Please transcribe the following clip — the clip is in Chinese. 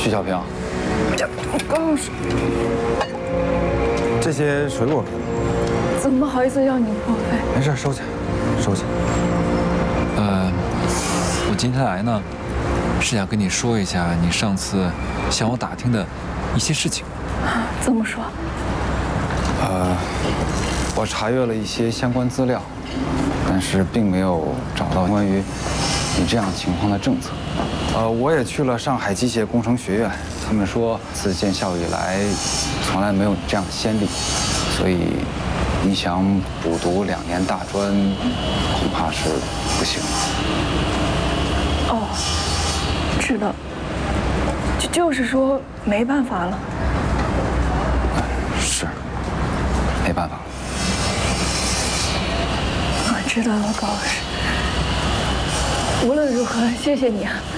徐小平， 高师， 这些水果给你， 怎么不好意思要你破费？ 没事，收起，收起。 我今天来呢，是想跟你说一下你上次向我打听的一些事情。 怎么说？ 我查阅了一些相关资料，但是并没有找到关于你这样情况的政策。我也去了上海机械工程学院，他们说自建校以来，从来没有这样的先例，所以你想补读2年大专，恐怕是不行。 哦，知道。就是说没办法了。 是，没办法。 我知道了，高老师。无论如何，谢谢你啊。